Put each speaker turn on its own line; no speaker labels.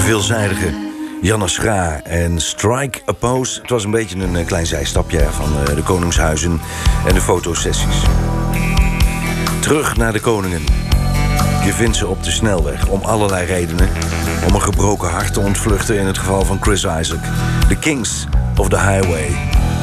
veelzijdige Janne Schra en Strike a Pose. Het was een beetje een klein zijstapje van de koningshuizen en de fotosessies. Terug naar de koningen. Je vindt ze op de snelweg om allerlei redenen. Om een gebroken hart te ontvluchten in het geval van Chris Isaak. The Kings of the Highway.